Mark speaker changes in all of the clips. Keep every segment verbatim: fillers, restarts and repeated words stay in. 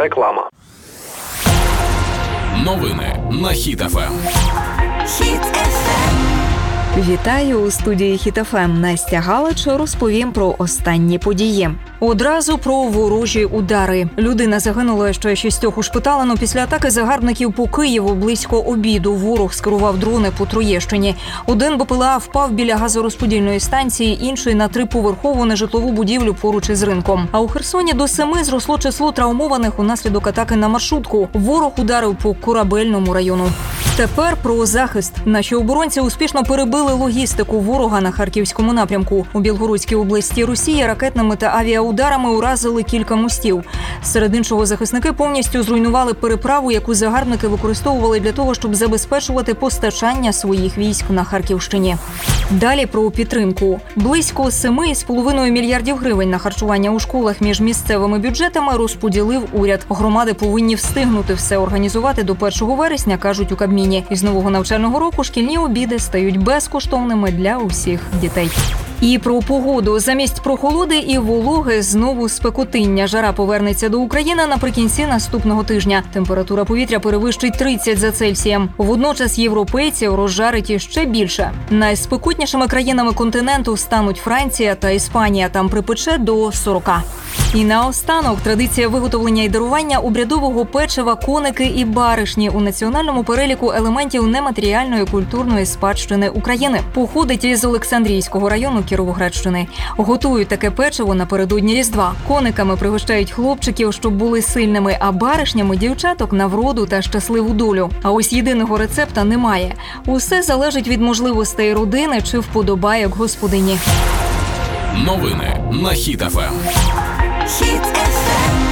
Speaker 1: Реклама.
Speaker 2: Новини на Хіт еф ем.
Speaker 3: Хіт еф ем.
Speaker 4: Вітаю у студії Хіт еф ем. Настя Галич розповім про останні події. Одразу про ворожі удари. Людина загинула, ще шістьох ушпиталено після атаки загарбників по Києву близько обіду. Ворог скерував дрони по Троєщині. Один БПЛА впав біля газорозподільної станції, інший на триповерхову нежитлову будівлю поруч із ринком. А у Херсоні до семи зросло число травмованих унаслідок атаки на маршрутку. Ворог ударив по Корабельному району. Тепер про захист. Наші оборонці успішно перебили логістику ворога на Харківському напрямку. У Білгородській області Росія ракетними та авіаударами уразили кілька мостів. Серед іншого, захисники повністю зруйнували переправу, яку загарбники використовували для того, щоб забезпечувати постачання своїх військ на Харківщині. Далі про підтримку. Близько семи з половиною мільярдів гривень на харчування у школах між місцевими бюджетами розподілив уряд. Громади повинні встигнути все організувати до першого вересня, кажуть у Кабміні. Із нового навчального року шкільні обіди стають безкоштовними для усіх дітей. І про погоду. Замість прохолоди і вологи знову спекотиння. Жара повернеться до України наприкінці наступного тижня. Температура повітря перевищить тридцять за Цельсієм. Водночас європейців розжарить іще більше. Найспекотнішими країнами континенту стануть Франція та Іспанія. Там припече до сорока. І наостанок традиція виготовлення і дарування обрядового печива, коники і баришні у національному переліку елементів нематеріальної культурної спадщини України. Походить із Олександрійського району Кіровоградщини. Готують таке печиво напередодні Різдва. Кониками пригощають хлопчиків, щоб були сильними, а баришнями – дівчаток на вроду та щасливу долю. А ось єдиного рецепта немає. Усе залежить від можливостей родини чи вподобайок господині.
Speaker 2: Новини на Хіт еф ем.
Speaker 3: Хіт еф ем.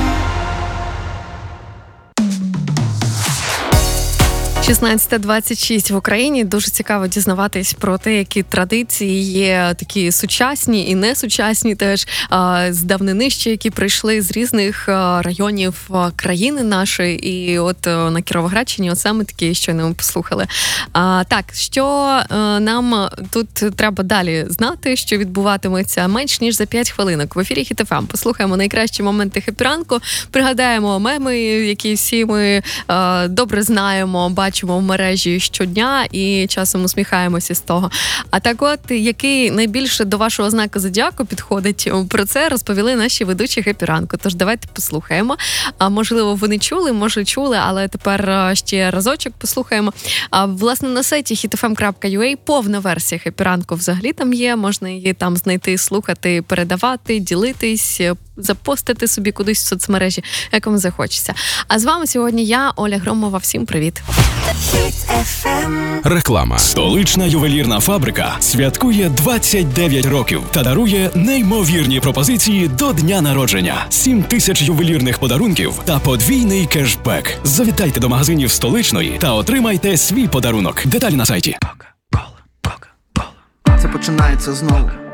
Speaker 5: шістнадцята двадцять шість в Україні. Дуже цікаво дізнаватись про те, які традиції є такі сучасні і несучасні теж з давнини ще, які прийшли з різних районів країни нашої. І от на Кіровоградщині от саме такі, що ми послухали. А, так, що нам тут треба далі знати, що відбуватиметься менш ніж за п'ять хвилинок. В ефірі Хіт еф ем послухаємо найкращі моменти хеппі-ранку, пригадаємо меми, які всі ми а, добре знаємо, бачимо в мережі щодня і часом усміхаємося з того. А так от, який найбільше до вашого знаку зодіаку підходить, про це розповіли наші ведучі хеппі-ранку. Тож давайте послухаємо. А можливо, ви не чули, може чули, але тепер ще разочок послухаємо. А власне на сайті хіт еф ем крапка ю а повна версія хеппі-ранку взагалі там є, можна її там знайти, слухати, передавати, ділитись, запостити собі кудись в соцмережі, як вам захочеться. А з вами сьогодні я, Оля Громова. Всім привіт!
Speaker 2: Реклама.
Speaker 6: Столична ювелірна фабрика святкує двадцять дев'ять років та дарує неймовірні пропозиції до дня народження. сім тисяч ювелірних подарунків та подвійний кешбек. Завітайте до магазинів Столичної та отримайте свій подарунок. Деталі на сайті.
Speaker 7: Це починається знову.